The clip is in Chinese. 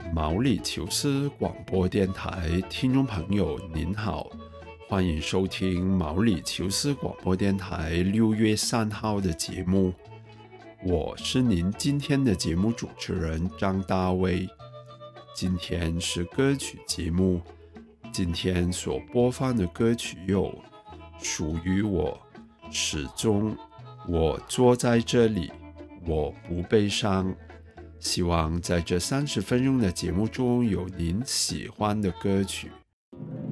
毛里求斯广播电台听众朋友您好，欢迎收听毛里求斯广播电台6月3号的节目。我是您今天的节目主持人张大卫。今天是歌曲节目，今天所播放的歌曲有属于我、始终、我坐在这里、我不悲伤。希望在这30分钟的节目中有您喜欢的歌曲。